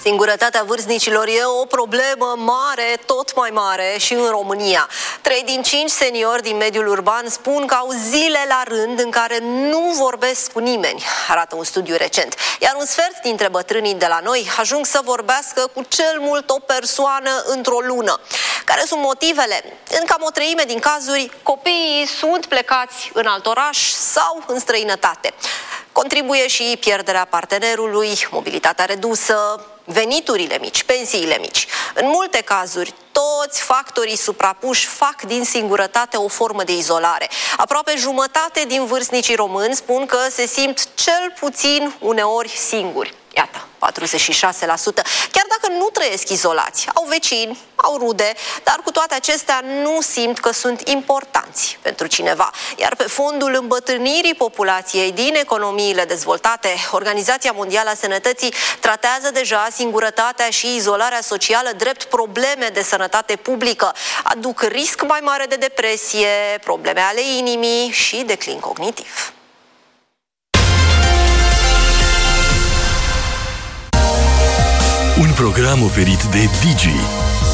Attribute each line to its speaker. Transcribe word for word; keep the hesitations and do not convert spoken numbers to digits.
Speaker 1: Singurătatea vârstnicilor e o problemă mare, tot mai mare și în România. Trei din cinci seniori din mediul urban spun că au zile la rând în care nu vorbesc cu nimeni, arată un studiu recent. Iar un sfert dintre bătrânii de la noi ajung să vorbească cu cel mult o persoană într-o lună. Care sunt motivele? În cam o treime din cazuri, copiii sunt plecați în alt oraș sau în străinătate. Contribuie și pierderea partenerului, mobilitatea redusă, veniturile mici, pensiile mici. În multe cazuri, toți factorii suprapuși fac din singurătate o formă de izolare. Aproape jumătate din vârstnicii români spun că se simt cel puțin uneori singuri. Iată, patruzeci și șase la sută. Chiar dacă nu trăiesc izolați, au vecini, au rude, dar cu toate acestea nu simt că sunt importanți pentru cineva. Iar pe fondul îmbătrânirii populației din economiile dezvoltate, Organizația Mondială a Sănătății tratează deja singurătatea și izolarea socială drept probleme de sănătate publică. Aduc risc mai mare de depresie, probleme ale inimii și declin cognitiv.
Speaker 2: Un program oferit de Digi,